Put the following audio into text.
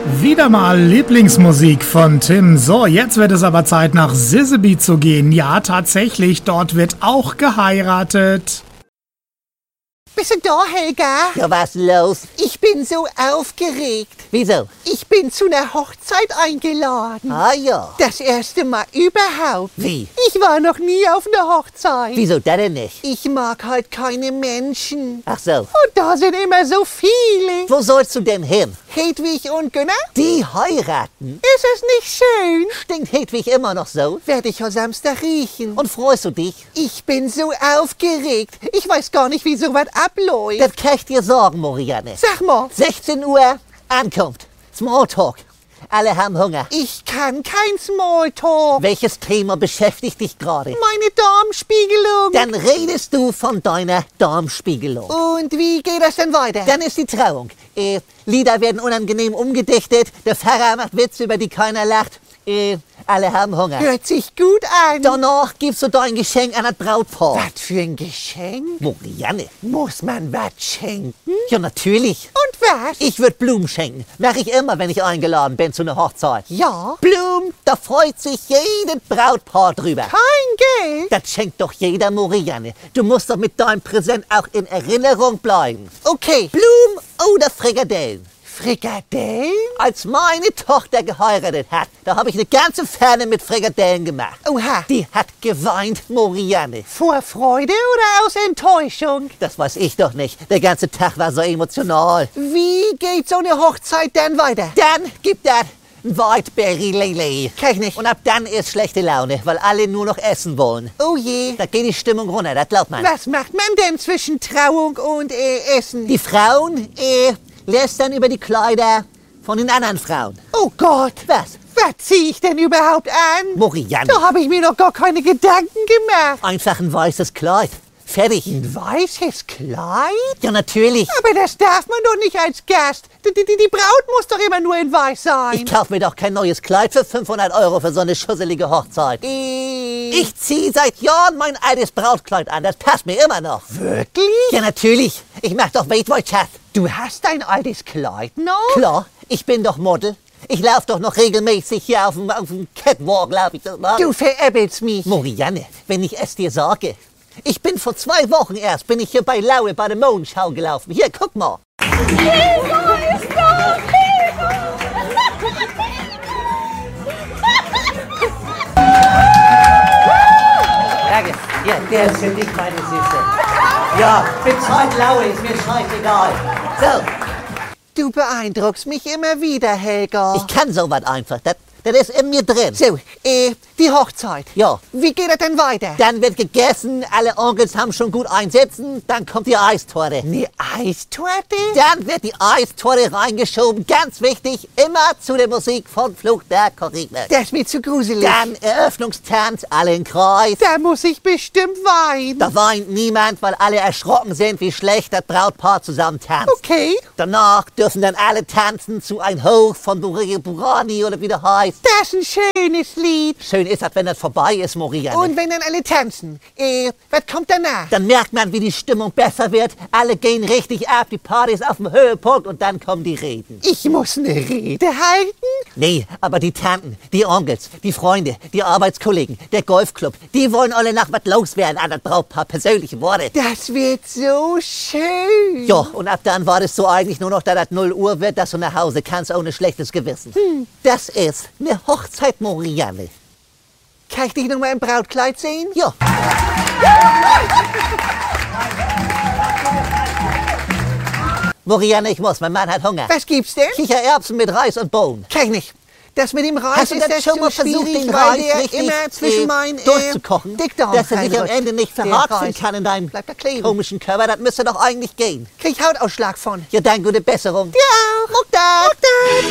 Wieder mal Lieblingsmusik von Tim. So, jetzt wird es aber Zeit, nach Siseby zu gehen. Ja, tatsächlich, dort wird auch geheiratet. Bist du da, Helga? Ja, was los? Ich bin so aufgeregt. Wieso? Ich bin zu einer Hochzeit eingeladen. Ah ja. Das erste Mal überhaupt. Wie? Ich war noch nie auf einer Hochzeit. Wieso das denn nicht? Ich mag halt keine Menschen. Ach so. Und da sind immer so viele. Wo sollst du denn hin? Hedwig und Gunnar? Die heiraten? Ist es nicht schön? Stinkt Hedwig immer noch so? Werde ich heute Samstag riechen. Und freust du dich? Ich bin so aufgeregt. Ich weiß gar nicht, wie sowas abläuft. Das kann ich dir sagen, Morianne. Sag mal. 16 Uhr, Ankunft. Smalltalk. Alle haben Hunger. Ich kann kein Smalltalk. Welches Thema beschäftigt dich gerade? Meine Darmspiegelung. Dann redest du von deiner Darmspiegelung. Und wie geht das denn weiter? Dann ist die Trauung. Lieder werden unangenehm umgedichtet. Der Pfarrer macht Witze, über die keiner lacht. Alle haben Hunger. Hört sich gut an. Danach gibst du dein Geschenk an das Brautpaar. Was für ein Geschenk? Morianne. Muss man was schenken? Ja, natürlich. Und was? Ich würde Blumen schenken. Mache ich immer, wenn ich eingeladen bin zu einer Hochzeit. Ja. Blumen, da freut sich jedes Brautpaar drüber. Kein Geld? Das schenkt doch jeder, Morianne. Du musst doch mit deinem Präsent auch in Erinnerung bleiben. Okay. Blumen oder Frikadellen? Frikadellen? Als meine Tochter geheiratet hat, da habe ich eine ganze Pfanne mit Frikadellen gemacht. Oha. Die hat geweint, Morianne. Vor Freude oder aus Enttäuschung? Das weiß ich doch nicht. Der ganze Tag war so emotional. Wie geht so eine Hochzeit dann weiter? Dann gibt er ein Whiteberry Lele. Kann ich nicht. Und ab dann ist schlechte Laune, weil alle nur noch essen wollen. Oh je. Da geht die Stimmung runter, das glaubt man. Was macht man denn zwischen Trauung und Essen? Die Frauen lästern über die Kleider von den anderen Frauen. Oh Gott. Was? Was zieh ich denn überhaupt an? Morianne. Da habe ich mir noch gar keine Gedanken gemacht. Einfach ein weißes Kleid. Fertig. Ein weißes Kleid? Ja, natürlich. Aber das darf man doch nicht als Gast. Die Braut muss doch immer nur in weiß sein. Ich kaufe mir doch kein neues Kleid für 500 € für so eine schusselige Hochzeit. Ich ziehe seit Jahren mein altes Brautkleid an. Das passt mir immer noch. Wirklich? Ja, natürlich. Ich mach doch Weißwurst. Du hast dein altes Kleid noch? Klar, ich bin doch Model. Ich laufe doch noch regelmäßig hier auf dem Catwalk, lauf ich doch noch. Du veräppelst mich. Morianne, wenn ich es dir sage. Ich bin vor 2 Wochen erst, bin ich hier bei Laue bei der Mondschau gelaufen. Hier, guck mal. Hilfe ist da! Danke. Ja, der ist für dich, meine Süße. Ja, bezahlt Laue, ist mir scheißegal. So. Du beeindruckst mich immer wieder, Helga. Ich kann sowas einfach. Das ist in mir drin. So, die Hochzeit. Ja. Wie geht das denn weiter? Dann wird gegessen, alle Onkels haben schon gut einsitzen, dann kommt die Eistorte. Eine Eistorte? Dann wird die Eistorte reingeschoben, ganz wichtig, immer zu der Musik von Fluch der Karibik. Das ist mir zu gruselig. Dann Eröffnungstanz, alle im Kreis. Da muss ich bestimmt weinen. Da weint niemand, weil alle erschrocken sind, wie schlecht das Brautpaar zusammen tanzt. Okay. Danach dürfen dann alle tanzen zu Ein Hoch von Burigi Burani oder wie der heißt. Das ist ein schönes Lied. Schön ist das, wenn das vorbei ist, Morianne. Und wenn dann alle tanzen, was kommt danach? Dann merkt man, wie die Stimmung besser wird. Alle gehen richtig ab, die Party ist auf dem Höhepunkt und dann kommen die Reden. Ich muss eine Rede halten? Nee, aber die Tanten, die Onkels, die Freunde, die Arbeitskollegen, der Golfclub, die wollen alle nach was loswerden an das Brautpaar. Persönliche Worte. Das wird so schön. Ja, und ab dann wartest du eigentlich nur noch, dass das 0 Uhr wird, dass du nach Hause kannst ohne schlechtes Gewissen. Das ist eine Hochzeit, Morianne. Kann ich dich noch mal im Brautkleid sehen? Ja. Morianne, ich muss, mein Mann hat Hunger. Was gibt's denn? Kichererbsen mit Reis und Bohnen. Kann ich nicht. Das mit dem Reis Hast du ist das schon mal so versucht, schwierig, den weil Reis der richtig immer zwischen meinen durchzukochen, Dickdarm dass er sich am reinrutscht. Ende nicht Der verharzen Reis. kann in deinem Bleibt da kleben. komischen Körper? Das müsste doch eigentlich gehen. Krieg ich Hautausschlag von. Ja, dann gute Besserung. Ja auch. Muckdad.